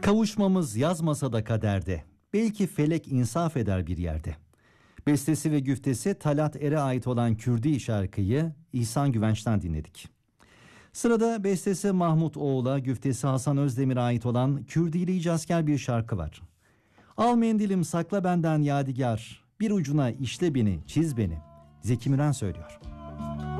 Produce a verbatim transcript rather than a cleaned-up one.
Kavuşmamız yazmasa da kaderde, belki felek insaf eder bir yerde. Bestesi ve güftesi Talat Er'e ait olan Kürdi şarkıyı İhsan Güvenç'ten dinledik. Sırada bestesi Mahmut Oğul'a, güftesi Hasan Özdemir'e ait olan Kürdili icazkar bir şarkı var. Al mendilim sakla benden yadigar, bir ucuna işle beni, çiz beni. Zeki Müren söylüyor.